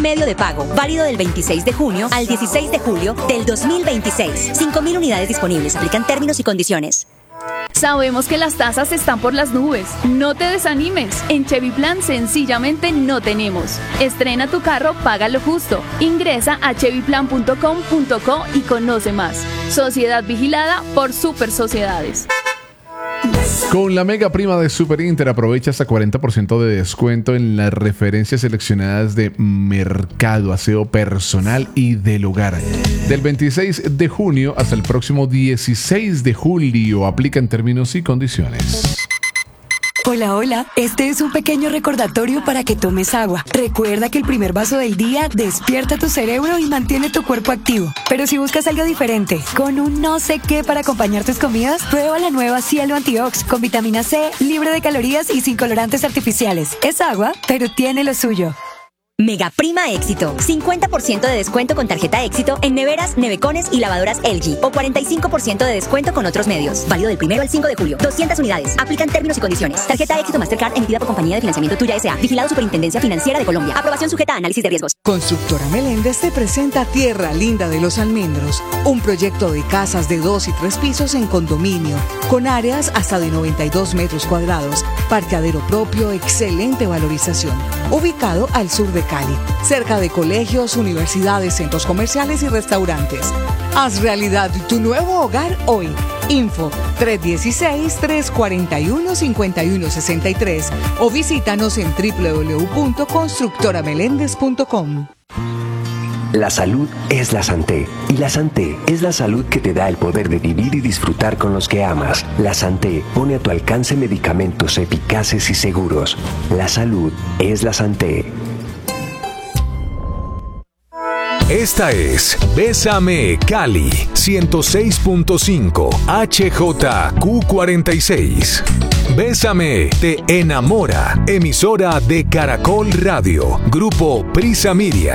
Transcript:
medio de pago, válido del 26 de junio al 16 de julio del 2026. 5.000 unidades disponibles. Aplican términos y condiciones. Sabemos que las tasas están por las nubes. No te desanimes. En Chevy Plan sencillamente no tenemos. Estrena tu carro, paga lo justo. Ingresa a chevyplan.com.co y conoce más. Sociedad vigilada por Super Sociedades. Con la mega prima de Super Inter aprovecha hasta 40% de descuento en las referencias seleccionadas de mercado, aseo personal y del hogar. Del 26 de junio hasta el próximo 16 de julio. Aplican términos y condiciones. Hola, hola. Este es un pequeño recordatorio para que tomes agua. Recuerda que el primer vaso del día despierta tu cerebro y mantiene tu cuerpo activo. Pero si buscas algo diferente, con un no sé qué para acompañar tus comidas, prueba la nueva Cielo Antiox con vitamina C, libre de calorías y sin colorantes artificiales. Es agua, pero tiene lo suyo. Mega Prima Éxito. 50% de descuento con tarjeta Éxito en neveras, nevecones y lavadoras LG. O 45% de descuento con otros medios. Válido del 1 al 5 de julio. 200 unidades. Aplican términos y condiciones. Tarjeta Éxito Mastercard emitida por Compañía de Financiamiento Tuya S.A. Vigilado Superintendencia Financiera de Colombia. Aprobación sujeta a análisis de riesgos. Constructora Meléndez te presenta Tierra Linda de los Almendros. Un proyecto de casas de 2 y 3 pisos en condominio. Con áreas hasta de 92 metros cuadrados. Parqueadero propio, excelente valorización. Ubicado al sur de Cali, cerca de colegios, universidades, centros comerciales y restaurantes. Haz realidad tu nuevo hogar hoy. Info 316-341-5163 o visítanos en www.constructoramelendez.com. La salud es la Santé y la Santé es la salud que te da el poder de vivir y disfrutar con los que amas. La Santé pone a tu alcance medicamentos eficaces y seguros. La salud es la Santé. Esta es Bésame Cali 106.5 HJQ46. Bésame te enamora. Emisora de Caracol Radio. Grupo Prisa Media.